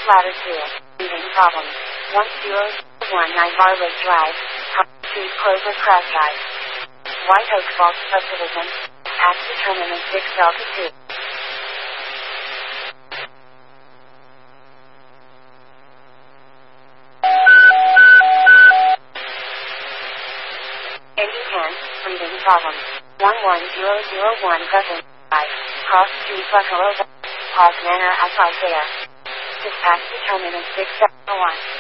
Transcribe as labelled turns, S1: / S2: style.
S1: Ladder 2. Reading problem. 1019 Barley Drive. Street Clover Cross Drive. White Oak Falls Subdivision. Taxi Terminal 6 Delta 2. Reading problem. 11001 Gusson Drive. Cross Street Buffalo. Pause Manor Isaiah. Dispatch Terminal 6 Delta 1.